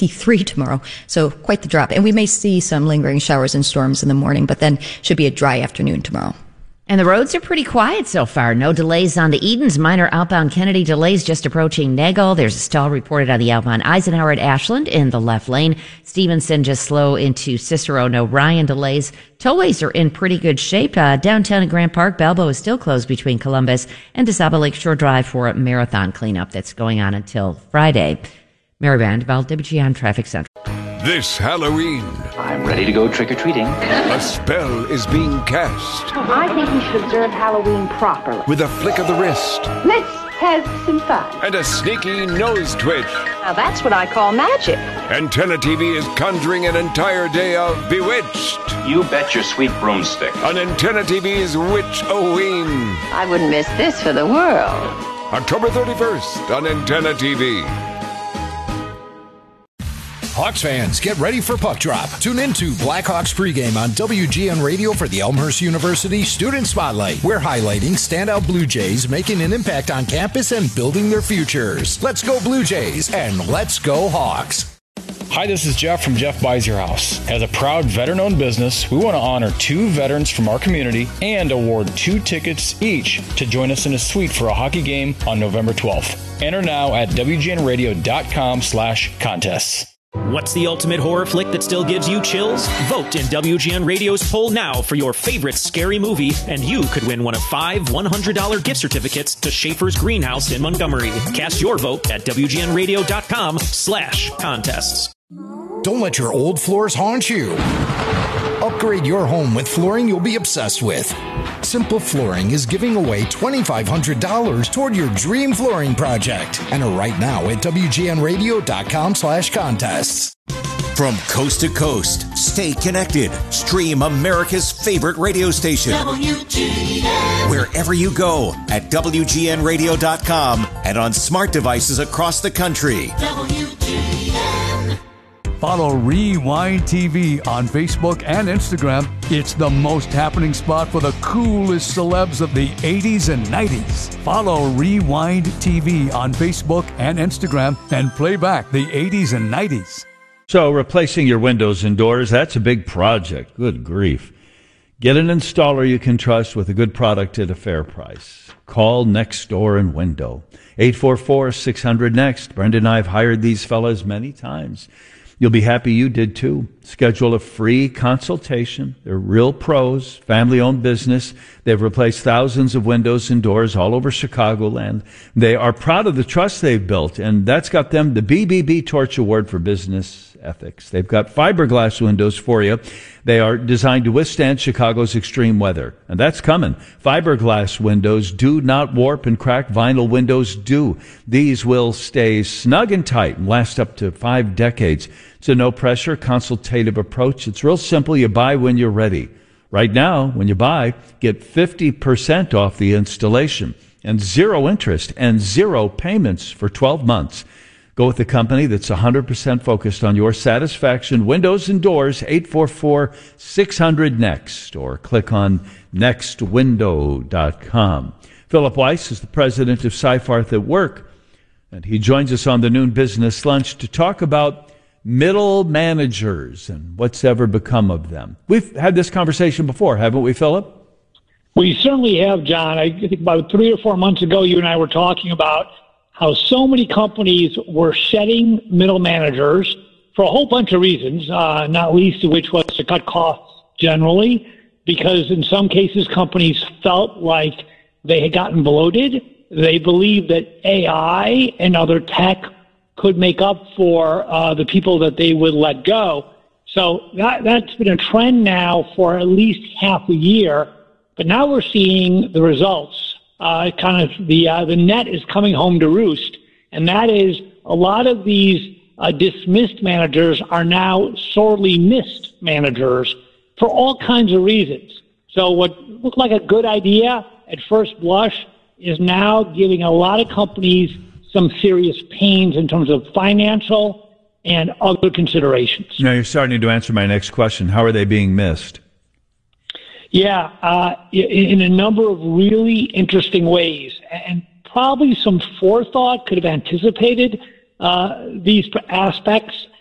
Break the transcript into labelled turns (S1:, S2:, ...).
S1: 63 tomorrow. So quite the drop. And we may see some lingering showers and storms in the morning, but then should be a dry afternoon tomorrow.
S2: And the roads are pretty quiet so far. No delays on the Edens. Minor outbound Kennedy delays just approaching Nagel. There's a stall reported on the outbound Eisenhower at Ashland in the left lane. Stevenson just slow into Cicero. No Ryan delays. Tollways are in pretty good shape. Downtown at Grant Park, Balboa is still closed between Columbus and DeSaba Lakeshore Drive for a marathon cleanup that's going on until Friday. Mary Vanderveld, WGN Traffic Central.
S3: This Halloween,
S4: I'm ready to go trick-or-treating.
S3: a spell is being cast
S5: I think we should observe Halloween properly.
S3: with a flick of the wrist
S5: Let's have some fun.
S3: and a sneaky nose twitch.
S5: Now that's what I call magic.
S3: Antenna TV is conjuring an entire day of Bewitched
S4: You bet your sweet broomstick.
S3: on Antenna TV's Witch-O-Ween.
S5: I wouldn't miss this for the world.
S3: October 31st on Antenna TV.
S6: Hawks fans, get ready for Puck Drop. Tune into Blackhawks pregame on WGN Radio for the Elmhurst University Student Spotlight. We're highlighting standout Blue Jays making an impact on campus and building their futures. Let's go Blue Jays and let's go Hawks.
S7: Hi, this is Jeff from Jeff Buys Your House. As a proud veteran-owned business, we want to honor 2 veterans from our community and award 2 tickets each to join us in a suite for a hockey game on November 12th. Enter now at WGNradio.com/contests.
S8: What's the ultimate horror flick that still gives you chills? Vote in WGN Radio's poll now for your favorite scary movie, and you could win one of 5 $100 gift certificates to Schaefer's Greenhouse in Montgomery. Cast your vote at WGNradio.com/contests.
S6: Don't let your old floors haunt you. Upgrade your home with flooring you'll be obsessed with. Simple Flooring is giving away $2,500 toward your dream flooring project. Enter right now at WGNradio.com/contests.
S9: From coast to coast, stay connected. Stream America's favorite radio station. WGN. Wherever you go at WGNradio.com and on smart devices across the country. WGN.
S10: Follow Rewind TV on Facebook and Instagram. It's the most happening spot for the coolest celebs of the 80s and 90s. Follow Rewind TV on Facebook and Instagram and play back the 80s and 90s.
S11: So replacing your windows and doors, that's a big project. Good grief. Get an installer you can trust with a good product at a fair price. Call Next Door and Window. 844-600-NEXT. Brenda and I have hired these fellas many times. You'll be happy you did too. Schedule a free consultation. They're real pros, family-owned business. They've replaced thousands of windows and doors all over Chicagoland. They are proud of the trust they've built, and that's got them the BBB Torch Award for Business Ethics. They've got fiberglass windows for you. They are designed to withstand Chicago's extreme weather, and that's coming. Fiberglass windows do not warp and crack. Vinyl windows do. These will stay snug and tight and last up to 5 decades. It's a no-pressure, consultative approach. It's real simple. You buy when you're ready. Right now, when you buy, get 50% off the installation and 0 interest and 0 payments for 12 months. Go with the company that's 100% focused on your satisfaction. Windows and doors, 844-600-NEXT, or click on nextwindow.com. Philip Weiss is the president of Seyfarth at Work, and he joins us on the Noon Business Lunch to talk about middle managers and what's ever become of them. We've had this conversation before, haven't we, Philip?
S12: We certainly have, John. I think about 3 or 4 months ago, you and I were talking about how so many companies were shedding middle managers for a whole bunch of reasons, not least of which was to cut costs generally, because in some cases companies felt like they had gotten bloated. They believed that AI and other tech could make up for the people that they would let go. So that's been a trend now for at least half a year, but now we're seeing the results. The net is coming home to roost, and that is a lot of these dismissed managers are now sorely missed managers for all kinds of reasons. So what looked like a good idea at first blush is now giving a lot of companies some serious pains in terms of financial and other considerations.
S11: Now you're starting to answer my next question. How are they being missed?
S12: Yeah, in a number of really interesting ways, and probably some forethought could have anticipated these aspects.